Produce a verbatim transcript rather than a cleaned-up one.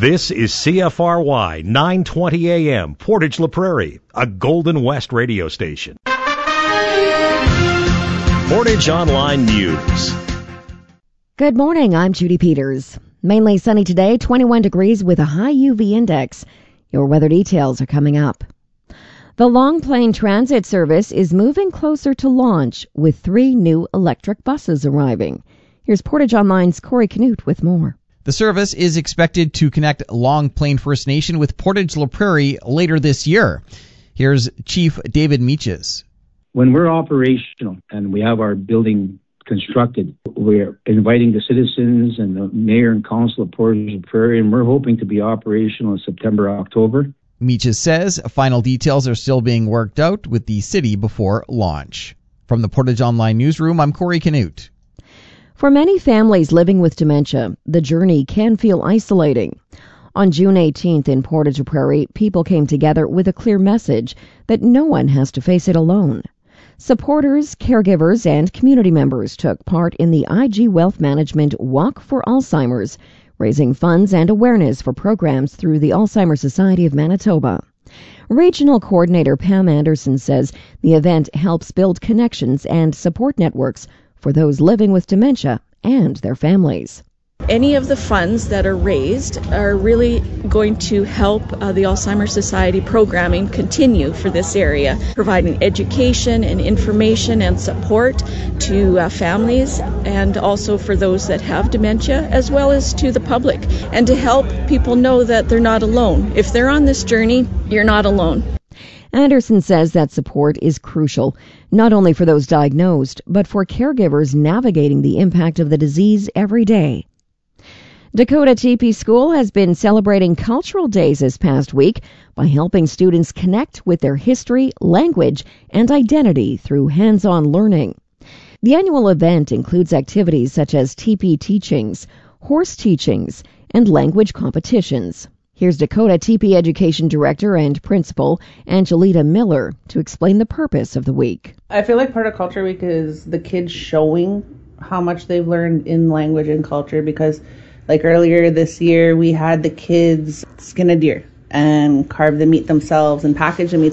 This is C F R Y nine twenty A M, Portage La Prairie, a Golden West radio station. Portage Online News. Good morning, I'm Judy Peters. Mainly sunny today, twenty-one degrees with a high U V index. Your weather details are coming up. The Long Plain Transit Service is moving closer to launch with three new electric buses arriving. Here's Portage Online's Corey Canute with more. The service is expected to connect Long Plain First Nation with Portage La Prairie later this year. Here's Chief David Meaches. When we're operational and we have our building constructed, we're inviting the citizens and the mayor and council of Portage La Prairie, and we're hoping to be operational in September, October. Meaches says final details are still being worked out with the city before launch. From the Portage Online Newsroom, I'm Corey Canute. For many families living with dementia, the journey can feel isolating. On June eighteenth in Portage La Prairie, people came together with a clear message that no one has to face it alone. Supporters, caregivers, and community members took part in the I G Wealth Management Walk for Alzheimer's, raising funds and awareness for programs through the Alzheimer's Society of Manitoba. Regional Coordinator Pam Anderson says the event helps build connections and support networks for those living with dementia and their families. Any of the funds that are raised are really going to help uh, the Alzheimer's Society programming continue for this area, providing education and information and support to uh, families and also for those that have dementia, as well as to the public, and to help people know that they're not alone. If they're on this journey, you're not alone. Anderson says that support is crucial, not only for those diagnosed, but for caregivers navigating the impact of the disease every day. Dakota T P School has been celebrating Cultural Days this past week by helping students connect with their history, language, and identity through hands-on learning. The annual event includes activities such as T P teachings, horse teachings, and language competitions. Here's Dakota T P Education Director and Principal Angelita Miller to explain the purpose of the week. I feel like part of Culture Week is the kids showing how much they've learned in language and culture, because like earlier this year, we had the kids skin a deer and carve the meat themselves and package the meat